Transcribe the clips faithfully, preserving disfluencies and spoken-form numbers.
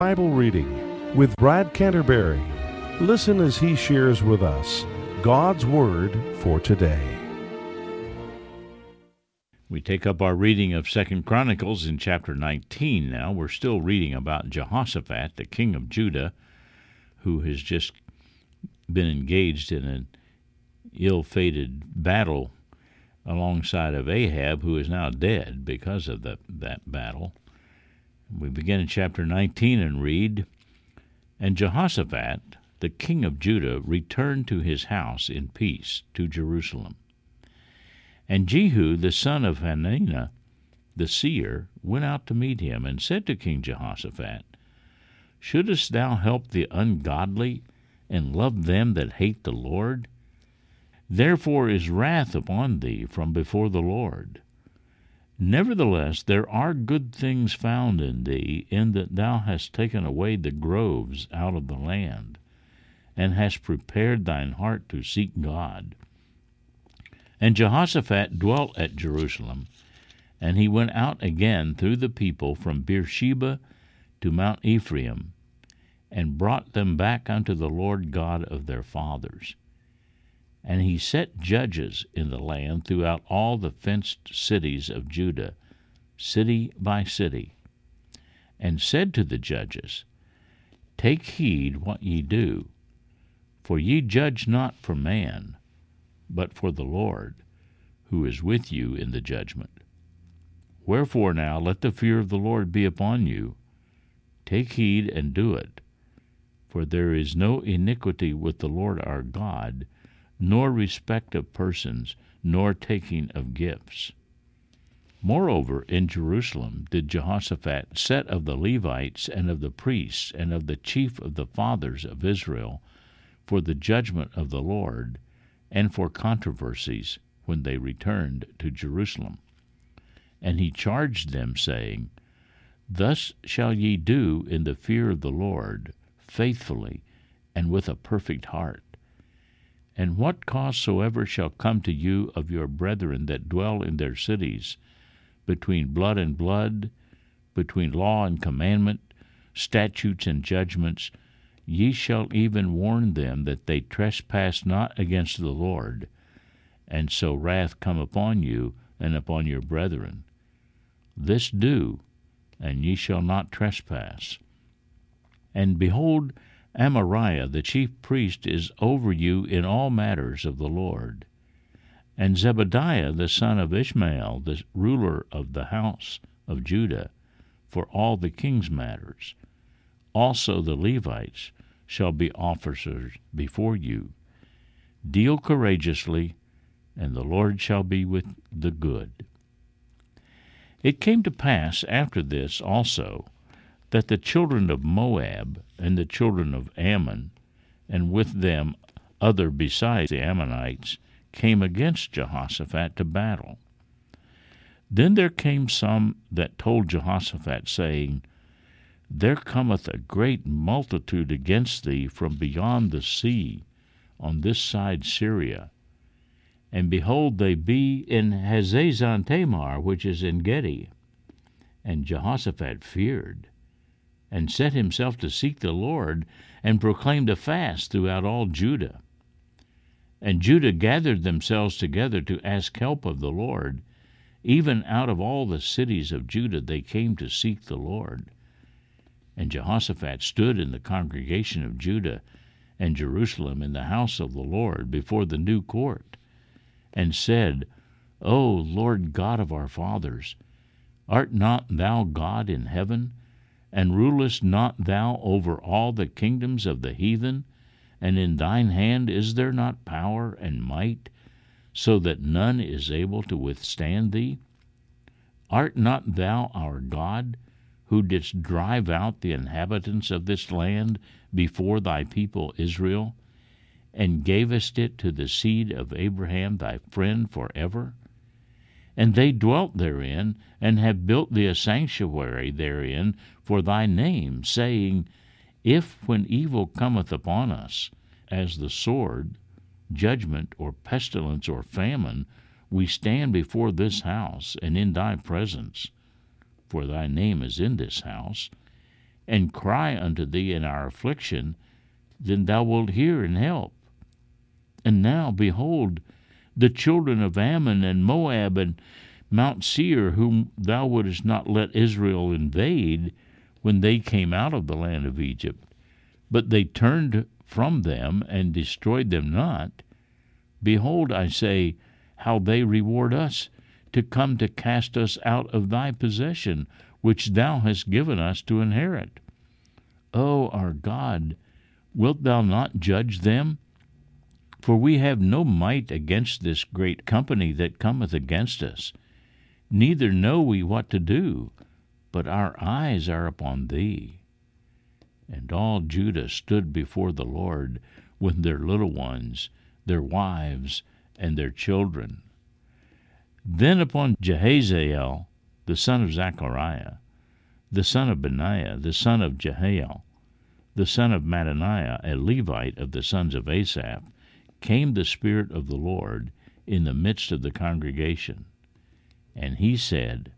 Bible reading with Brad Canterbury. Listen as he shares with us God's Word for today. We take up our reading of Second Chronicles in chapter nineteen now. We're still reading about Jehoshaphat, the king of Judah, who has just been engaged in an ill-fated battle alongside of Ahab, who is now dead because of the, that battle. We begin in chapter nineteen and read, "And Jehoshaphat, the king of Judah, returned to his house in peace to Jerusalem. And Jehu, the son of Hananiah, the seer, went out to meet him, and said to King Jehoshaphat, Shouldest thou help the ungodly, and love them that hate the Lord? Therefore is wrath upon thee from before the Lord. Nevertheless there are good things found in thee, in that thou hast taken away the groves out of the land, and hast prepared thine heart to seek God. And Jehoshaphat dwelt at Jerusalem, and he went out again through the people from Beersheba to Mount Ephraim, and brought them back unto the Lord God of their fathers. And he set judges in the land throughout all the fenced cities of Judah, city by city, and said to the judges, Take heed what ye do, for ye judge not for man, but for the Lord, who is with you in the judgment. Wherefore now let the fear of the Lord be upon you. Take heed and do it, for there is no iniquity with the Lord our God, nor respect of persons, nor taking of gifts. Moreover, in Jerusalem did Jehoshaphat set of the Levites and of the priests and of the chief of the fathers of Israel for the judgment of the Lord, and for controversies when they returned to Jerusalem. And he charged them, saying, Thus shall ye do in the fear of the Lord, faithfully, and with a perfect heart. And what cause soever shall come to you of your brethren that dwell in their cities, between blood and blood, between law and commandment, statutes and judgments, ye shall even warn them that they trespass not against the Lord, and so wrath come upon you and upon your brethren. This do, and ye shall not trespass. And behold, Amariah the chief priest is over you in all matters of the Lord, and Zebadiah the son of Ishmael the ruler of the house of Judah for all the king's matters. Also the Levites shall be officers before you. Deal courageously, and the Lord shall be with the good." It came to pass after this also, that the children of Moab and the children of Ammon, and with them other besides the Ammonites, came against Jehoshaphat to battle. Then there came some that told Jehoshaphat, saying, There cometh a great multitude against thee from beyond the sea, on this side Syria. And behold, they be in Hazazon Tamar, which is in Gedi. And Jehoshaphat feared, and set himself to seek the Lord, and proclaimed a fast throughout all Judah. And Judah gathered themselves together to ask help of the Lord. Even out of all the cities of Judah they came to seek the Lord. And Jehoshaphat stood in the congregation of Judah and Jerusalem in the house of the Lord before the new court, and said, O Lord God of our fathers, art not thou God in heaven? And rulest not thou over all the kingdoms of the heathen? And in thine hand is there not power and might, so that none is able to withstand thee? Art not thou our God, who didst drive out the inhabitants of this land before thy people Israel, and gavest it to the seed of Abraham thy friend forever? And they dwelt therein, and have built thee a sanctuary therein for thy name, saying, If, when evil cometh upon us, as the sword, judgment, or pestilence, or famine, we stand before this house, and in thy presence, for thy name is in this house, and cry unto thee in our affliction, then thou wilt hear and help. And now, behold, the children of Ammon and Moab and Mount Seir, whom thou wouldest not let Israel invade when they came out of the land of Egypt, but they turned from them and destroyed them not. Behold, I say, how they reward us, to come to cast us out of thy possession, which thou hast given us to inherit. O our God, wilt thou not judge them? For we have no might against this great company that cometh against us, neither know we what to do, but our eyes are upon thee. And all Judah stood before the Lord with their little ones, their wives, and their children. Then upon Jahaziel, the son of Zechariah, the son of Benaiah, the son of Jehiel, the son of Mattaniah, a Levite of the sons of Asaph, came the Spirit of the Lord in the midst of the congregation. And he said,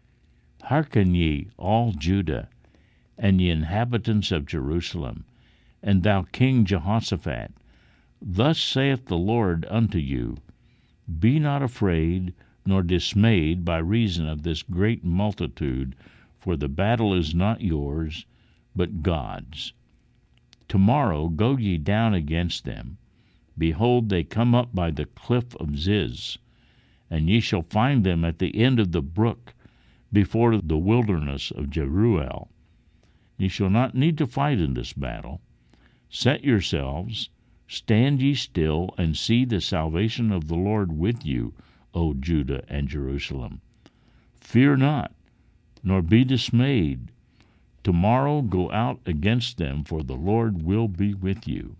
Hearken ye, all Judah, and ye inhabitants of Jerusalem, and thou King Jehoshaphat, thus saith the Lord unto you, Be not afraid nor dismayed by reason of this great multitude, for the battle is not yours, but God's. Tomorrow go ye down against them. Behold, they come up by the cliff of Ziz, and ye shall find them at the end of the brook, before the wilderness of Jeruel. Ye shall not need to fight in this battle. Set yourselves, stand ye still, and see the salvation of the Lord with you, O Judah and Jerusalem. Fear not, nor be dismayed. Tomorrow go out against them, for the Lord will be with you.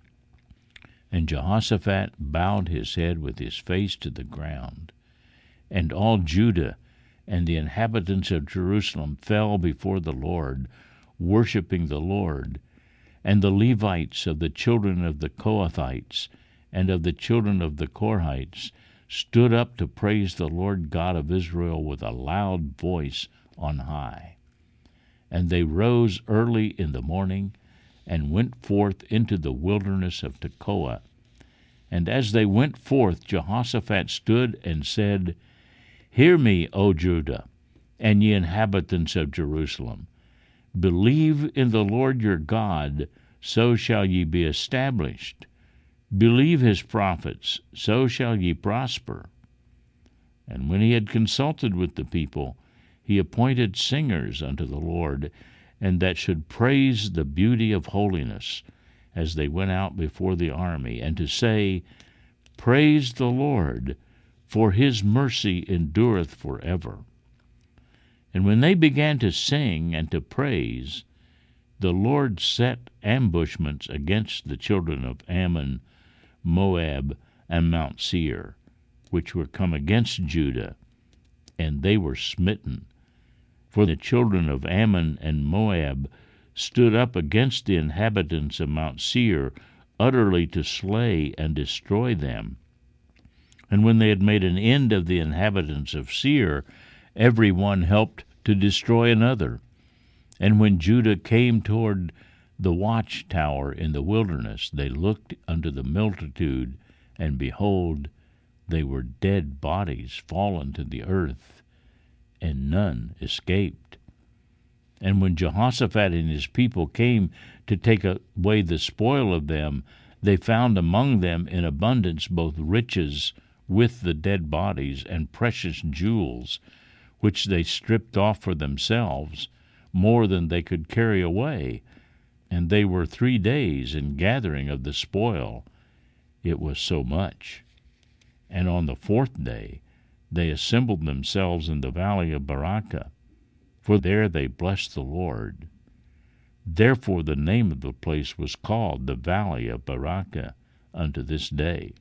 And Jehoshaphat bowed his head with his face to the ground. And all Judah and the inhabitants of Jerusalem fell before the Lord, worshiping the Lord. And the Levites of the children of the Kohathites and of the children of the Korhites stood up to praise the Lord God of Israel with a loud voice on high. And they rose early in the morning and went forth into the wilderness of Tekoa. And as they went forth, Jehoshaphat stood and said, Hear me, O Judah, and ye inhabitants of Jerusalem. Believe in the Lord your God, so shall ye be established. Believe his prophets, so shall ye prosper. And when he had consulted with the people, he appointed singers unto the Lord, and that should praise the beauty of holiness, as they went out before the army, and to say, Praise the Lord, for his mercy endureth forever. And when they began to sing and to praise, the Lord set ambushments against the children of Ammon, Moab, and Mount Seir, which were come against Judah, and they were smitten. For the children of Ammon and Moab stood up against the inhabitants of Mount Seir, utterly to slay and destroy them. And when they had made an end of the inhabitants of Seir, every one helped to destroy another. And when Judah came toward the watchtower in the wilderness, they looked unto the multitude, and behold, they were dead bodies fallen to the earth, and none escaped. And when Jehoshaphat and his people came to take away the spoil of them, they found among them in abundance both riches with the dead bodies and precious jewels, which they stripped off for themselves, more than they could carry away. And they were three days in gathering of the spoil, it was so much. And on the fourth day they assembled themselves in the valley of Barakah, for there they blessed the Lord. Therefore the name of the place was called the Valley of Barakah unto this day.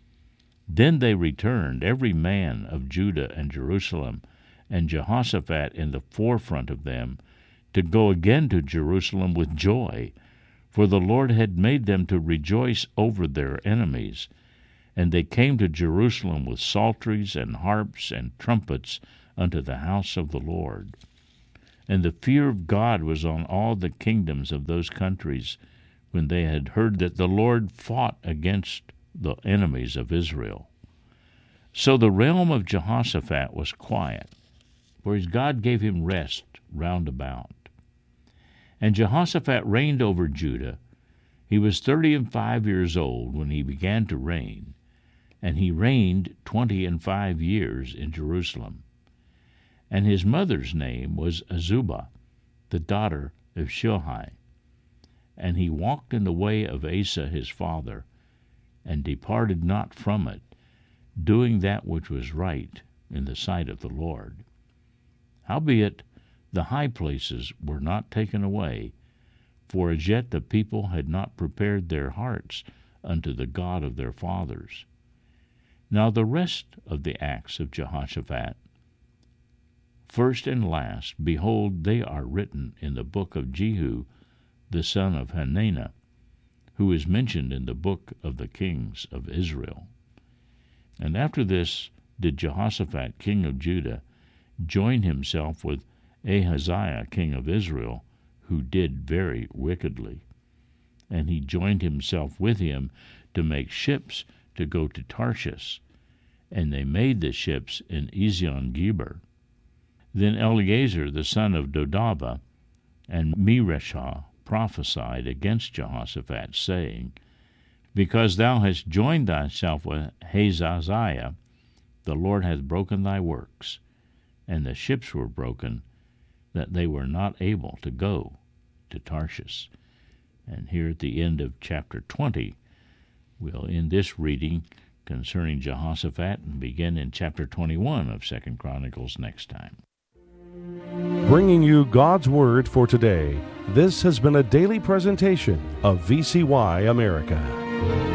Then they returned, every man of Judah and Jerusalem, and Jehoshaphat in the forefront of them, to go again to Jerusalem with joy, for the Lord had made them to rejoice over their enemies. And they came to Jerusalem with psalteries and harps and trumpets unto the house of the Lord. And the fear of God was on all the kingdoms of those countries when they had heard that the Lord fought against the enemies of Israel. So the realm of Jehoshaphat was quiet, for his God gave him rest round about. And Jehoshaphat reigned over Judah. He was thirty and five years old when he began to reign, and he reigned twenty and five years in Jerusalem. And his mother's name was Azubah, the daughter of Shilhi. And he walked in the way of Asa his father, and departed not from it, doing that which was right in the sight of the Lord. Howbeit the high places were not taken away, for as yet the people had not prepared their hearts unto the God of their fathers. Now the rest of the acts of Jehoshaphat, first and last, behold, they are written in the book of Jehu, the son of Hananiah, who is mentioned in the book of the kings of Israel. And after this did Jehoshaphat king of Judah join himself with Ahaziah king of Israel, who did very wickedly. And he joined himself with him to make ships to go to Tarshish, and they made the ships in Ezion-Geber. Then Eleazar the son of Dodavah and Mereshah prophesied against Jehoshaphat, saying, Because thou hast joined thyself with Hazaziah, the Lord hath broken thy works. And the ships were broken, that they were not able to go to Tarshish. And here at the end of chapter twenty, we'll end this reading concerning Jehoshaphat and begin in chapter twenty-one of Second Chronicles next time. Bringing you God's Word for today, this has been a daily presentation of V C Y America.